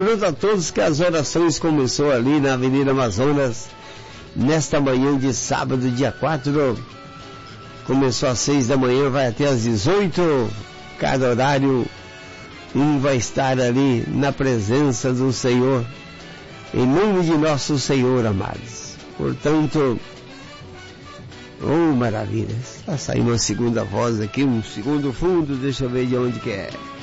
lembrando a todos que as orações começou ali na Avenida Amazonas, nesta manhã de sábado, dia 4, começou às 6 da manhã, vai até às 18, cada horário, vai estar ali na presença do Senhor, em nome de nosso Senhor, amados. Portanto, maravilha, está saindo uma segunda voz aqui, um segundo fundo, deixa eu ver de onde que é.